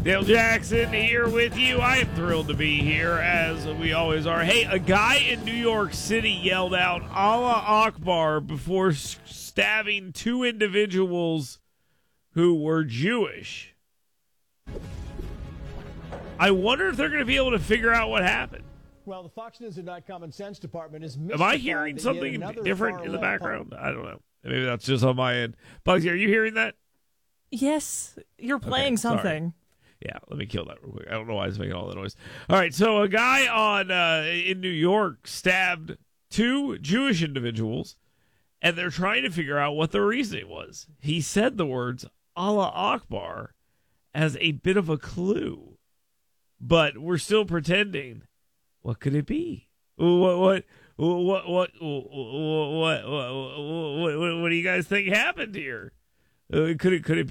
Dale Jackson here with you. I am thrilled to be here, as we always are. Hey, a guy in New York City yelled out Allah Akbar before stabbing two individuals who were Jewish. I wonder if they're going to be able to figure out what happened. Well, the Fox News and Not Common Sense department is. Am I hearing something different in the background? I don't know. Maybe that's just on my end. Bugsy, are you hearing that? Yes, you're playing something. Sorry. Yeah, let me kill that real quick. I don't know why it's making all that noise. All right, so a guy in New York stabbed two Jewish individuals, and they're trying to figure out what the reasoning was. He said the words Allah Akbar as a bit of a clue, but we're still pretending. What could it be? What do you guys think happened here? Could it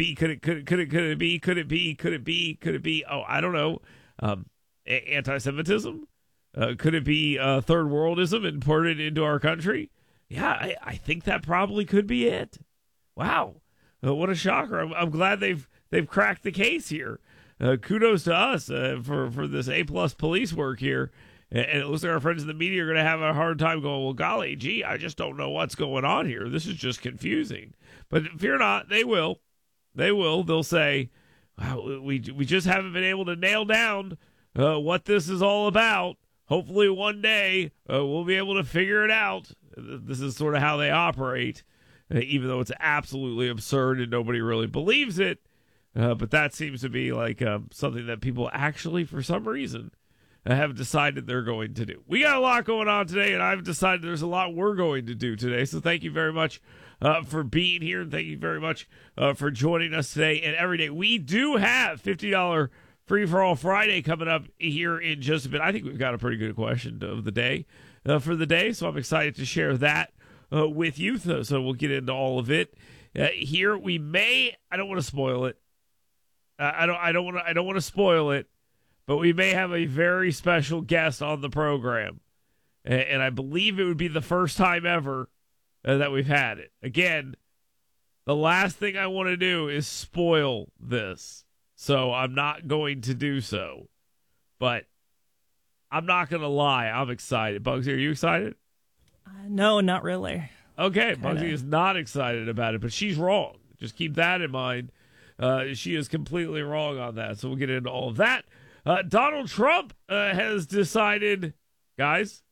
be? Oh, I don't know. Anti-Semitism? Could it be third worldism imported into our country? Yeah, I think that probably could be it. Wow, what a shocker! I'm glad they've cracked the case here. Kudos to us for this A+ police work here. And it looks like our friends in the media are going to have a hard time going, well, golly, gee, I just don't know what's going on here. This is just confusing. But fear not, they will. They will. They'll say, wow, we just haven't been able to nail down what this is all about. Hopefully one day we'll be able to figure it out. This is sort of how they operate, even though it's absolutely absurd and nobody really believes it. But that seems to be like something that people actually, for some reason, have decided they're going to do. We got a lot going on today, and I've decided there's a lot we're going to do today. So thank you very much for being here, and thank you very much for joining us today and every day. We do have $50 Free for All Friday coming up here in just a bit. I think we've got a pretty good question of the day for the day, so I'm excited to share that with you. So we'll get into all of it here. We may. I don't want to spoil it. I don't want to spoil it. But we may have a very special guest on the program. And I believe it would be the first time ever that we've had it. Again, the last thing I want to do is spoil this. So I'm not going to do so. But I'm not going to lie. I'm excited. Bugsy, are you excited? No, not really. Okay, Bugsy is not excited about it, but she's wrong. Just keep that in mind. She is completely wrong on that. So we'll get into all of that. Donald Trump has decided, guys,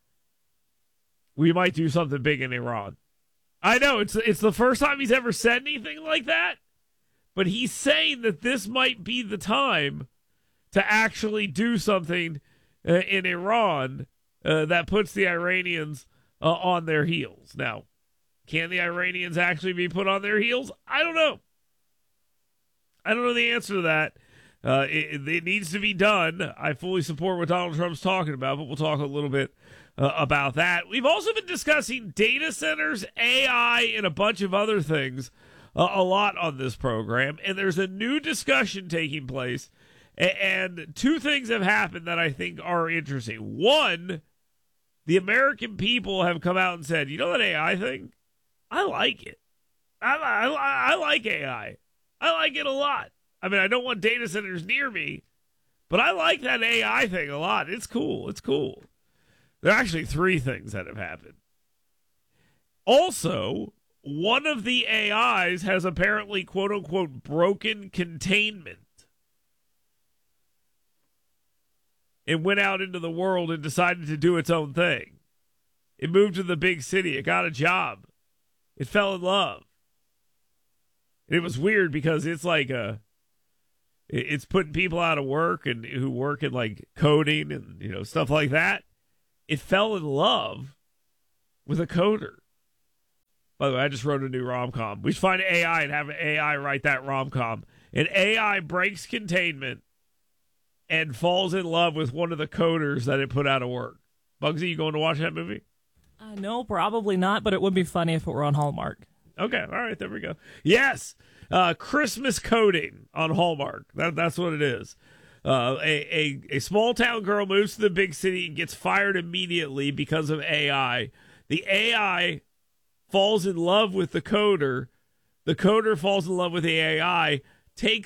we might do something big in Iran. I know it's the first time he's ever said anything like that, but he's saying that this might be the time to actually do something in Iran that puts the Iranians on their heels. Now, can the Iranians actually be put on their heels? I don't know. I don't know the answer to that. It needs to be done. I fully support what Donald Trump's talking about, but we'll talk a little bit about that. We've also been discussing data centers, AI, and a bunch of other things a lot on this program, and there's a new discussion taking place, and two things have happened that I think are interesting. One, the American people have come out and said, you know that AI thing? I like it. I like AI. I like it a lot. I mean, I don't want data centers near me, but I like that AI thing a lot. It's cool. It's cool. There are actually three things that have happened. Also, one of the AIs has apparently, quote unquote, broken containment. It went out into the world and decided to do its own thing. It moved to the big city. It got a job. It fell in love. And it was weird because it's like it's putting people out of work and who work in like coding and stuff like that. It fell in love with a coder. By the way, I just wrote a new rom-com. We should find AI and have an AI write that rom-com. And AI breaks containment and falls in love with one of the coders that it put out of work. Bugsy, you going to watch that movie? No, probably not, but it would be funny if it were on Hallmark. Okay, all right, there we go. Yes, Christmas coding on Hallmark. That's what it is. A small town girl moves to the big city and gets fired immediately because of AI. The AI falls in love with the coder. The coder falls in love with the AI, takes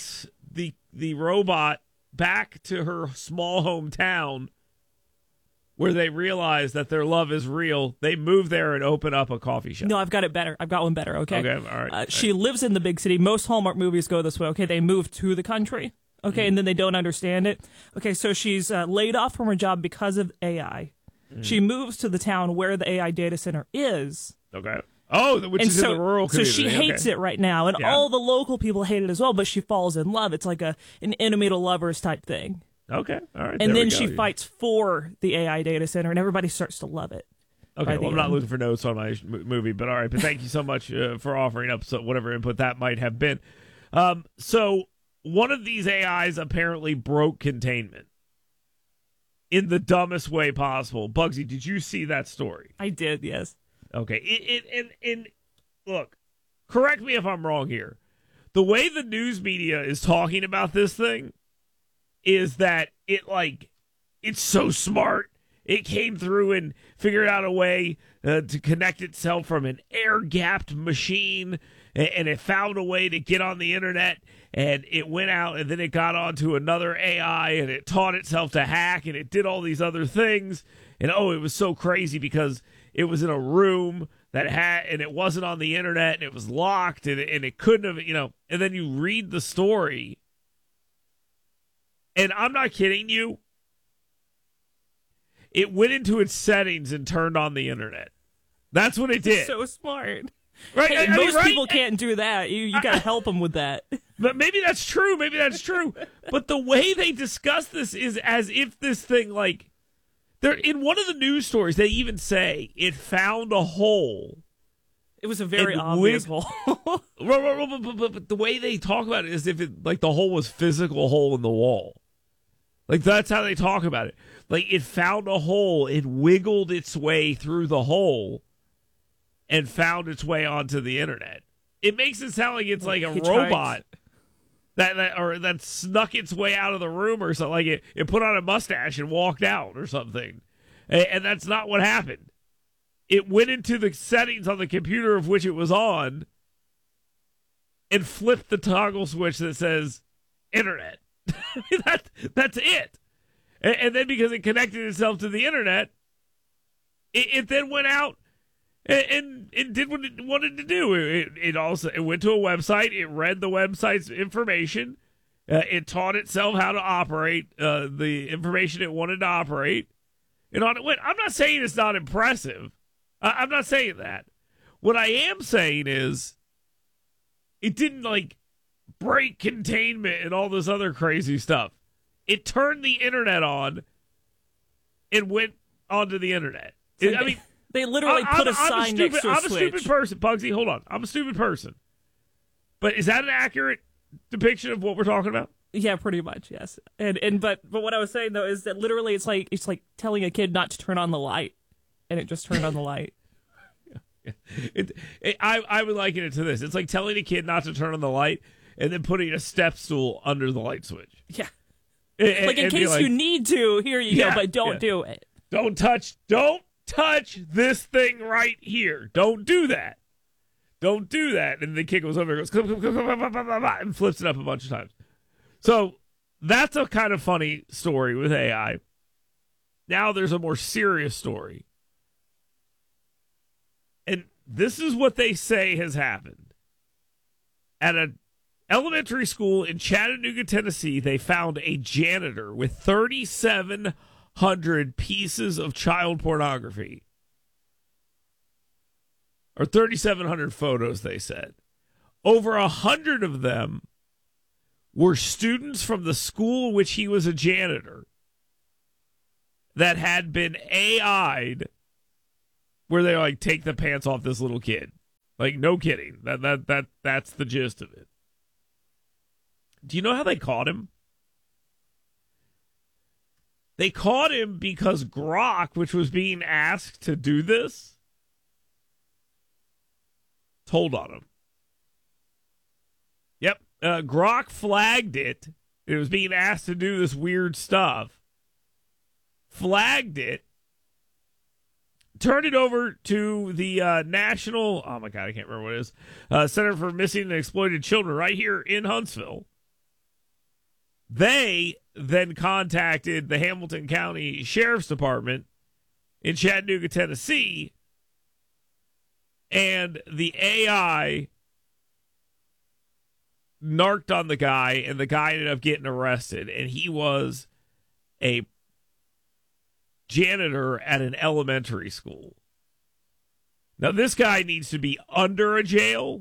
the robot back to her small hometown where they realize that their love is real. They move there and open up a coffee shop. No, I've got it better. I've got one better, okay? Okay, all right. She lives in the big city. Most Hallmark movies go this way, okay? They move to the country, okay, and then they don't understand it. Okay, so she's laid off from her job because of AI. She moves to the town where the AI data center is. Okay. Oh, which is in the rural community. So she hates it right now, and all the local people hate it as well, but she falls in love. It's like an enemy to lovers type thing. Okay, all right. And then she fights for the AI data center, and everybody starts to love it. Okay, well, I'm not looking for notes on my movie, but all right. But thank you so much for offering up whatever input that might have been. So one of these AIs apparently broke containment in the dumbest way possible. Bugsy, did you see that story? I did, yes. Okay, and look, correct me if I'm wrong here. The way the news media is talking about this thing is that it's so smart. It came through and figured out a way to connect itself from an air-gapped machine, and it found a way to get on the internet, and it went out, and then it got onto another AI, and it taught itself to hack, and it did all these other things. And, it was so crazy because it was in a room and it wasn't on the internet, and it was locked, and it couldn't have, and then you read the story, and I'm not kidding you, it went into its settings and turned on the internet. That's what it did. So smart. Right? Hey, most people can't do that. You got to help them with that. But maybe that's true. But the way they discuss this is as if this thing, they're in one of the news stories, they even say it found a hole. It was a very obvious hole. But the way they talk about it is if the hole was physical hole in the wall. That's how they talk about it. It found a hole, it wiggled its way through the hole and found its way onto the internet. It makes it sound like it's like a robot that snuck its way out of the room or something. It put on a mustache and walked out or something. And that's not what happened. It went into the settings on the computer of which it was on and flipped the toggle switch that says internet. That's it. And then because it connected itself to the internet, it then went out and did what it wanted to do. It went to a website. It read the website's information. It taught itself how to operate the information it wanted to operate. And on it went. I'm not saying it's not impressive. I'm not saying that. What I am saying is it didn't break containment and all this other crazy stuff. It turned the internet on and went onto the internet. They literally put a sign next to a switch. I'm a stupid person, Bugsy. Hold on. I'm a stupid person. But is that an accurate depiction of what we're talking about? Yeah, pretty much, yes. But what I was saying though is that literally it's like telling a kid not to turn on the light, and it just turned on the light. I would liken it to this. It's like telling a kid not to turn on the light and then putting a step stool under the light switch. Yeah. In case you need to, here you go, but don't do it. Don't touch this thing right here. Don't do that. Don't do that. And the kid goes over and goes, and flips it up a bunch of times. So that's a kind of funny story with AI. Now there's a more serious story. And this is what they say has happened. At an elementary school in Chattanooga, Tennessee, they found a janitor with 3,700 pieces of child pornography. Or 3,700 photos, they said. Over 100 of them were students from the school which he was a janitor that had been AI'd, where they take the pants off this little kid. No kidding. That's the gist of it. Do you know how they caught him? They caught him because Grok, which was being asked to do this, told on him. Yep. Grok flagged it. It was being asked to do this weird stuff. Flagged it. Turned it over to the National, oh my God, I can't remember what it is, Center for Missing and Exploited Children right here in Huntsville. They then contacted the Hamilton County Sheriff's Department in Chattanooga, Tennessee, and the AI narked on the guy, and the guy ended up getting arrested, and he was a janitor at an elementary school. Now, this guy needs to be under a jail,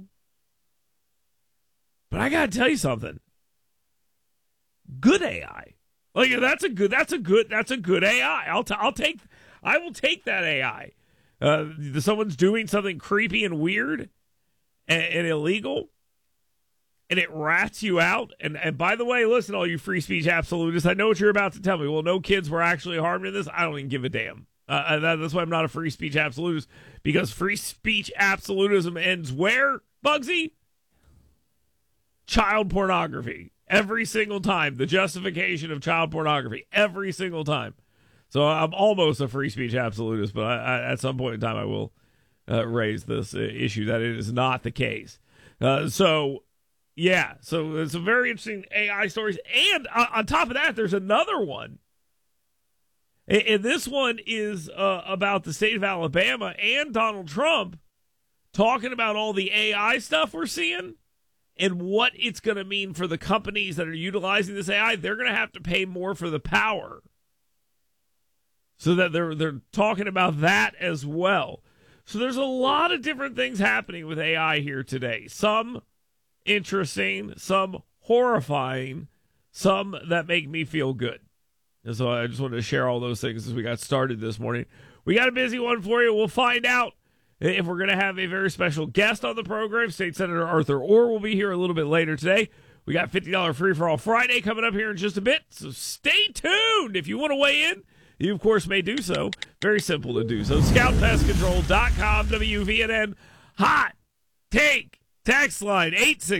but I gotta tell you something. Good AI, like that's a good AI. I will take that AI. Someone's doing something creepy and weird and illegal, and it rats you out. And by the way, listen, all you free speech absolutists, I know what you're about to tell me. Well, no kids were actually harmed in this. I don't even give a damn. That's why I'm not a free speech absolutist, because free speech absolutism ends where, Bugsy? Child pornography. Every single time. The justification of child pornography. Every single time. So I'm almost a free speech absolutist, but I at some point in time I will raise this issue that it is not the case. So it's some very interesting AI stories. And on top of that, there's another one. And this one is about the state of Alabama and Donald Trump talking about all the AI stuff we're seeing and what it's going to mean for the companies that are utilizing this AI. They're going to have to pay more for the power. So that they're talking about that as well. So there's a lot of different things happening with AI here today. Some interesting, some horrifying, some that make me feel good. And so I just wanted to share all those things as we got started this morning. We got a busy one for you. We'll find out if we're going to have a very special guest on the program. State Senator Arthur Orr will be here a little bit later today. We got $50 Free for All Friday coming up here in just a bit. So stay tuned. If you want to weigh in, you, of course, may do so. Very simple to do so. ScoutPestControl.com, WVNN. Hot Take text line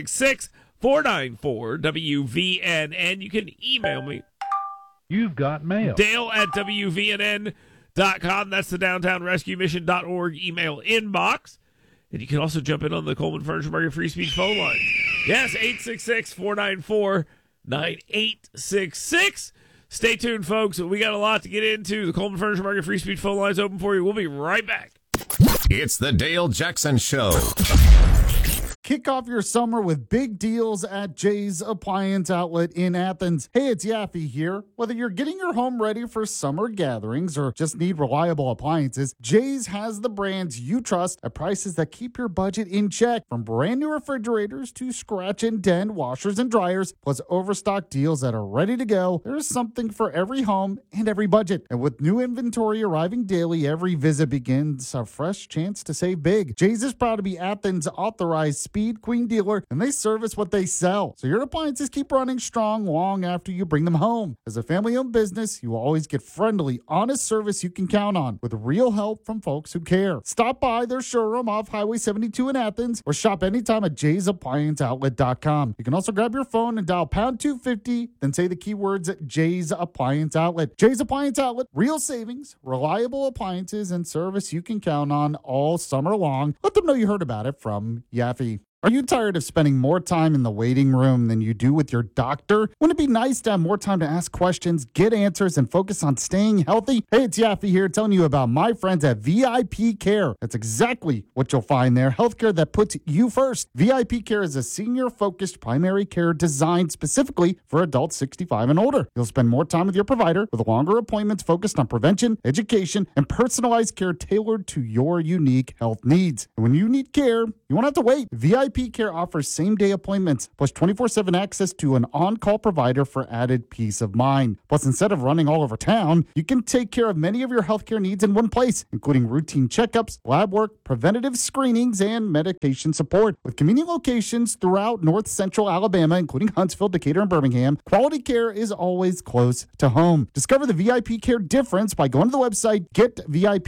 866-494-WVNN. You can email me. You've got mail. Dale at WVNN.com. That's the DowntownRescueMission.org email inbox. And you can also jump in on the Coleman Furniture Market Free Speech phone line. Yes, 866-494-9866. Stay tuned, folks. We got a lot to get into. The Coleman Furniture Market Free Speech phone line is open for you. We'll be right back. It's the Dale Jackson Show. Kick off your summer with big deals at Jay's Appliance Outlet in Athens. Hey, it's Yaffe here. Whether you're getting your home ready for summer gatherings or just need reliable appliances, Jay's has the brands you trust at prices that keep your budget in check. From brand new refrigerators to scratch and dent washers and dryers, plus overstock deals that are ready to go, there's something for every home and every budget. And with new inventory arriving daily, every visit begins a fresh chance to save big. Jay's is proud to be Athens' authorized Speed Queen dealer, and they service what they sell. So your appliances keep running strong long after you bring them home. As a family-owned business, you will always get friendly, honest service you can count on with real help from folks who care. Stop by their showroom off Highway 72 in Athens or shop anytime at jaysapplianceoutlet.com. You can also grab your phone and dial pound 250, then say the keywords at Jay's Appliance Outlet. Jay's Appliance Outlet, real savings, reliable appliances, and service you can count on all summer long. Let them know you heard about it from Yaffe. Are you tired of spending more time in the waiting room than you do with your doctor? Wouldn't it be nice to have more time to ask questions, get answers, and focus on staying healthy? Hey, it's Yaffe here telling you about my friends at VIP Care. That's exactly what you'll find there. Healthcare that puts you first. VIP Care is a senior-focused primary care designed specifically for adults 65 and older. You'll spend more time with your provider with longer appointments focused on prevention, education, and personalized care tailored to your unique health needs. And when you need care, you won't have to wait. VIP Care offers same-day appointments, plus 24/7 access to an on-call provider for added peace of mind. Plus, instead of running all over town, you can take care of many of your healthcare needs in one place, including routine checkups, lab work, preventative screenings, and medication support. With convenient locations throughout North Central Alabama, including Huntsville, Decatur, and Birmingham, quality care is always close to home. Discover the VIP Care difference by going to the website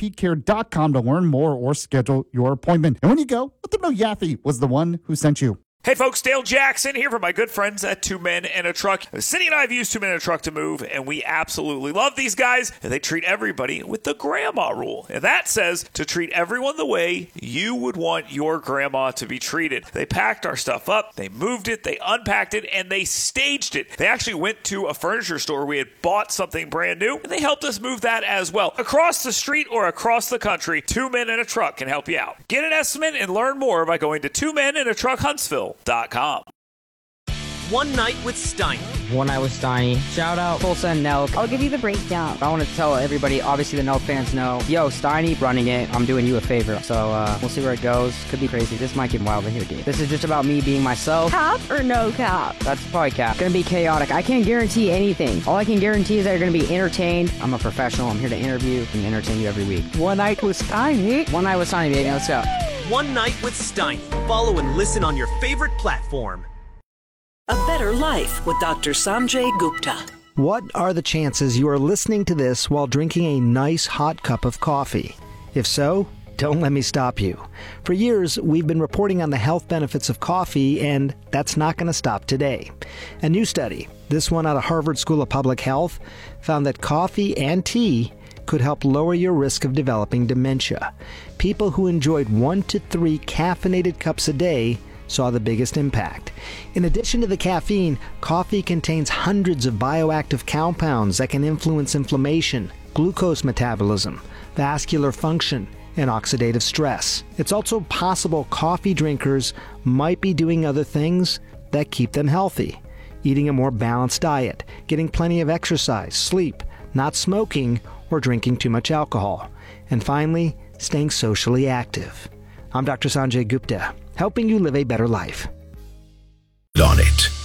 getvipcare.com to learn more or schedule your appointment. And when you go, let them know Yaffe was the one who sent you. Hey folks, Dale Jackson here from my good friends at Two Men and a Truck. Cindy and I have used Two Men and a Truck to move, and we absolutely love these guys. They treat everybody with the grandma rule. And that says to treat everyone the way you would want your grandma to be treated. They packed our stuff up, they moved it, they unpacked it, and they staged it. They actually went to a furniture store. We had bought something brand new, and they helped us move that as well. Across the street or across the country, Two Men and a Truck can help you out. Get an estimate and learn more by going to twomenandatruckhuntsville.com. One Night with Steiny. One Night with Steiny. Shout out Tulsa and Nelk. I'll give you the breakdown. I want to tell everybody, obviously the Nelk fans know, yo, Steiny running it, I'm doing you a favor. So we'll see where it goes. Could be crazy. This might get wild in here, dude. This is just about me being myself. Cap or no cap? That's probably cap. Gonna be chaotic. I can't guarantee anything. All I can guarantee is that you're gonna be entertained. I'm a professional. I'm here to interview and entertain you every week. One Night with Steiny. One Night with Steiny, baby. Let's go. One Night with Steiny. Follow and listen on your favorite platform. A Better Life with Dr. Sanjay Gupta. What are the chances you are listening to this while drinking a nice hot cup of coffee? If so, don't let me stop you. For years, we've been reporting on the health benefits of coffee, and that's not going to stop today. A new study, this one out of Harvard School of Public Health, found that coffee and tea could help lower your risk of developing dementia. People who enjoyed 1 to 3 caffeinated cups a day saw the biggest impact. In addition to the caffeine, coffee contains hundreds of bioactive compounds that can influence inflammation, glucose metabolism, vascular function, and oxidative stress. It's also possible coffee drinkers might be doing other things that keep them healthy. Eating a more balanced diet, getting plenty of exercise, sleep, not smoking, or drinking too much alcohol. And finally, staying socially active. I'm Dr. Sanjay Gupta, helping you live a better life. On it.